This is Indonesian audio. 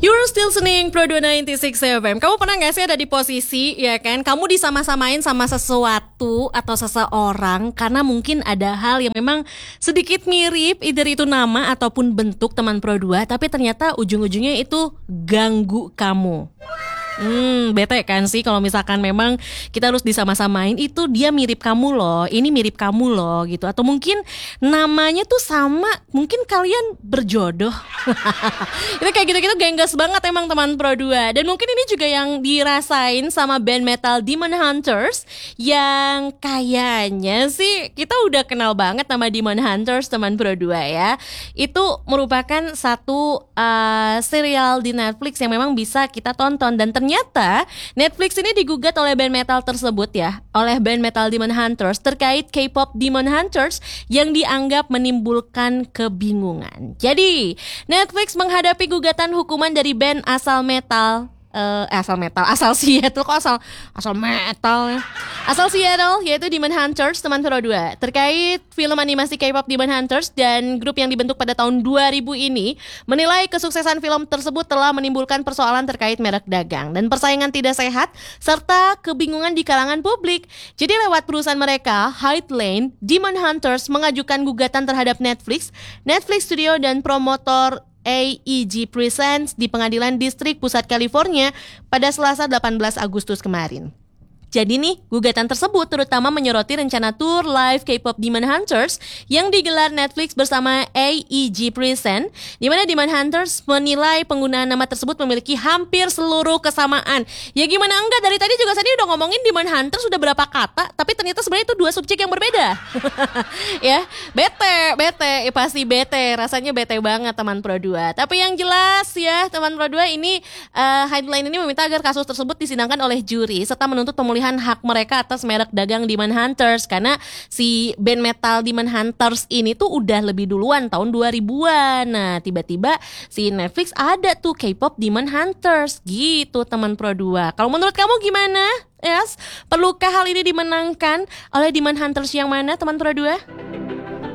You're still listening Pro 296 FM. Kamu pernah gak sih ada di posisi, ya kan, kamu disama-samain sama sesuatu atau seseorang karena mungkin ada hal yang memang sedikit mirip, either itu nama ataupun bentuk teman Pro 2, tapi ternyata ujung-ujungnya itu ganggu kamu. Bete kan sih kalau misalkan memang kita harus disama-samain, itu dia mirip kamu loh, ini mirip kamu loh gitu. Atau mungkin namanya tuh sama, mungkin kalian berjodoh. Itu kayak gitu-gitu gengges banget emang teman Pro 2. Dan mungkin ini juga yang dirasain sama band metal Demon Hunters, yang kayaknya sih kita udah kenal banget sama Demon Hunters teman Pro 2 ya. Itu merupakan satu serial di Netflix yang memang bisa kita tonton. Dan ternyata Netflix ini digugat oleh band metal tersebut ya, oleh band metal Demon Hunters terkait K-pop Demon Hunters yang dianggap menimbulkan kebingungan. Jadi Netflix menghadapi gugatan hukuman dari band asal Seattle, kok asal metal ya. Asal Seattle, yaitu Demon Hunters teman Pro 2, terkait film animasi K-pop Demon Hunters. Dan grup yang dibentuk pada tahun 2000 ini menilai kesuksesan film tersebut telah menimbulkan persoalan terkait merek dagang dan persaingan tidak sehat serta kebingungan di kalangan publik. Jadi lewat perusahaan mereka, Hyde Lane, Demon Hunters mengajukan gugatan terhadap Netflix Studio dan promotor AEG Presents di Pengadilan Distrik Pusat California pada Selasa 18 Agustus kemarin. Jadi nih, gugatan tersebut terutama menyoroti rencana tour live K-pop Demon Hunters yang digelar Netflix bersama AEG Present, di mana Demon Hunters menilai penggunaan nama tersebut memiliki hampir seluruh kesamaan. Ya gimana enggak, dari tadi juga Sandi udah ngomongin Demon Hunters sudah berapa kata, tapi ternyata sebenarnya itu dua subjek yang berbeda. Ya, bete, pasti bete, rasanya bete banget teman Pro 2. Tapi yang jelas ya, teman Pro 2 ini Headline ini meminta agar kasus tersebut disidangkan oleh juri serta menuntut pemulihan hak mereka atas merek dagang Demon Hunters, karena si band metal Demon Hunters ini tuh udah lebih duluan tahun 2000-an. Nah, tiba-tiba si Netflix ada tuh K-pop Demon Hunters gitu teman Pro 2. Kalau menurut kamu gimana? Yes, perlukah hal ini dimenangkan oleh Demon Hunters yang mana teman Pro 2?